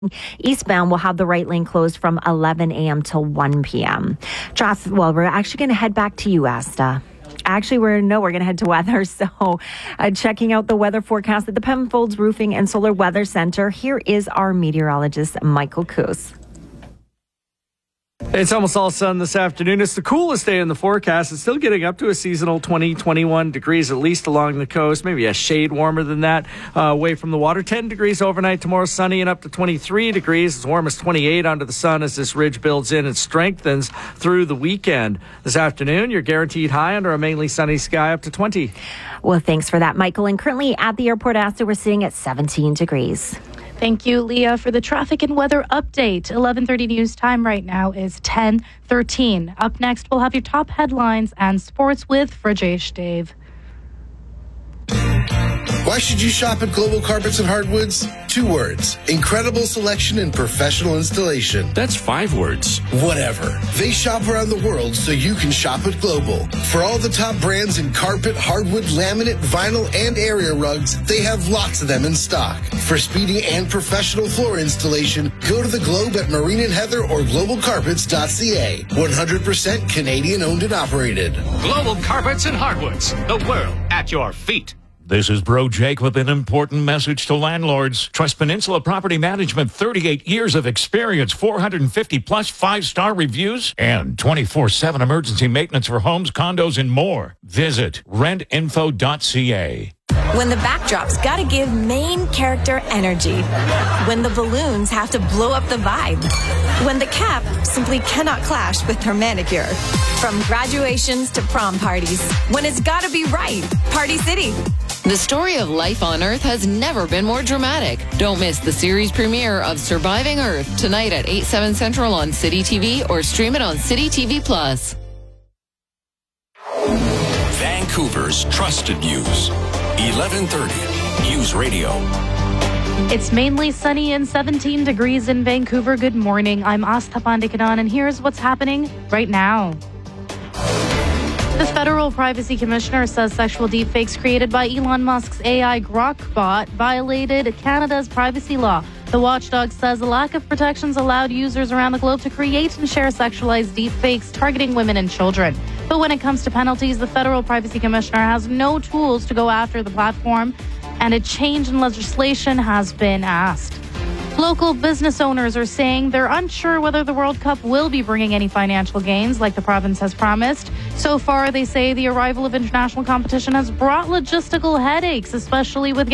Eastbound will have the right lane closed from 11 a.m. till 1 p.m. Traffic, well, we're actually going to head back to you, Asta. Actually, we're going to head to weather. So checking out the weather forecast at the Penfolds Roofing and Solar Weather Center, here is our meteorologist, Michael Coos. It's almost all sun this afternoon. It's the coolest day in the forecast. It's still getting up to a seasonal 21 degrees, at least along the coast. Maybe a shade warmer than that away from the water. 10 degrees overnight. Tomorrow sunny and up to 23 degrees. As warm as 28 under the sun as this ridge builds in and strengthens through the weekend. This afternoon, you're guaranteed high under a mainly sunny sky up to 20. Well, thanks for that, Michael. And currently at the airport, Asta, we're sitting at 17 degrees. Thank you, Leah, for the traffic and weather update. 11:30 news time right now is 10:13. Up next, we'll have your top headlines and sports with Frajesh Dave. Why should you shop at Global Carpets and Hardwoods? 2 words. Incredible selection and professional installation. That's 5 words. Whatever. They shop around the world so you can shop at Global. For all the top brands in carpet, hardwood, laminate, vinyl, and area rugs, they have lots of them in stock. For speedy and professional floor installation, go to the Globe at Marine and Heather or globalcarpets.ca. 100% Canadian owned and operated. Global Carpets and Hardwoods. The world at your feet. This is Bro Jake with an important message to landlords. Trust Peninsula Property Management, 38 years of experience, 450 plus 5-star reviews, and 24/7 emergency maintenance for homes, condos, and more. Visit rentinfo.ca. When the backdrop's gotta give main character energy. When the balloons have to blow up the vibe. When the cap simply cannot clash with her manicure. From graduations to prom parties. When it's gotta be right. Party City. The story of life on Earth has never been more dramatic. Don't miss the series premiere of Surviving Earth tonight at 8/7 Central on City TV or stream it on City TV Plus. Vancouver's trusted news. 1130 News Radio. It's mainly sunny and 17 degrees in Vancouver. Good morning. I'm Asta Pandikanan, and here's what's happening right now. The Federal Privacy Commissioner says sexual deepfakes created by Elon Musk's AI Grok bot violated Canada's privacy law. The watchdog says the lack of protections allowed users around the globe to create and share sexualized deepfakes targeting women and children. But when it comes to penalties, the Federal Privacy Commissioner has no tools to go after the platform, and a change in legislation has been asked. Local business owners are saying they're unsure whether the World Cup will be bringing any financial gains like the province has promised. So far, they say the arrival of international competition has brought logistical headaches, especially with